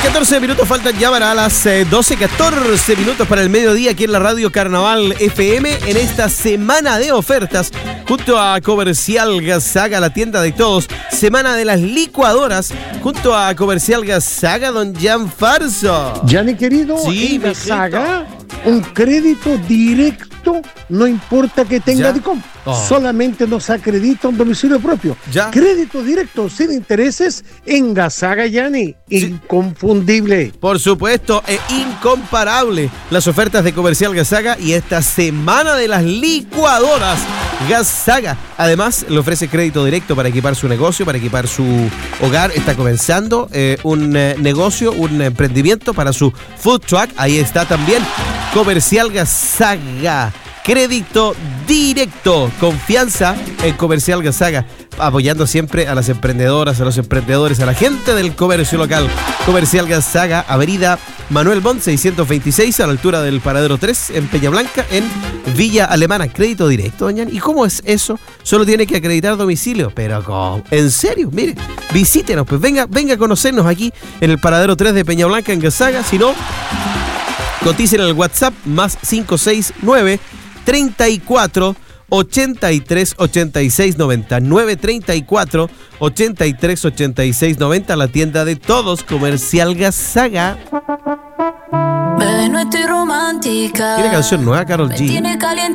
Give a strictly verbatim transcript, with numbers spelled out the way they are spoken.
catorce minutos faltan ya para las eh, doce, catorce minutos para el mediodía aquí en la radio Carnaval F M en esta semana de ofertas junto a Comercial Gasaga, la tienda de todos. Semana de las licuadoras junto a Comercial Gasaga, don Jan Farso. Gianni querido, sí, en Gasaga, un crédito directo, no importa que tenga DICOM. Oh. Solamente nos acredita un domicilio propio. ¿Ya? Crédito directo, sin intereses, en Gasaga, Gianni. Sí. Inconfundible. Por supuesto, e incomparable. Las ofertas de Comercial Gasaga y esta semana de las licuadoras Gasaga. Además, le ofrece crédito directo para equipar su negocio, para equipar su hogar. Está comenzando eh, un eh, negocio, un emprendimiento para su food truck. Ahí está también Comercial Gasaga. Crédito directo, confianza en Comercial Gasaga, apoyando siempre a las emprendedoras, a los emprendedores, a la gente del comercio local. Comercial Gasaga, Avenida Manuel Montt seiscientos veintiséis, a la altura del Paradero tres, en Peña Blanca, en Villa Alemana. Crédito directo, doña. ¿Y cómo es eso? Solo tiene que acreditar domicilio. Pero ¿cómo? ¿En serio? Mire, visítenos, pues venga, venga a conocernos aquí en el Paradero tres de Peña Blanca, en Gasaga. Si no, coticen en el WhatsApp más cinco seis nueve, treinta y cuatro, ochenta y tres, ochenta y seis, noventa, nueve treinta y cuatro, ochenta y tres, ochenta y seis, noventa, la tienda de todos, Comercial Gasaga. Bebé, no estoy romántica. Tiene canción nueva, Karol G.